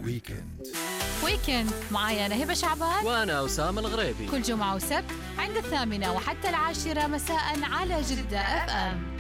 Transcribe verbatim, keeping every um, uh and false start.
ويكند. ويكند معايا أنا هبة شعبان وأنا أسامة الغريبي، كل جمعة وسبت عند الثامنة وحتى العاشرة مساء على جدة أف أم.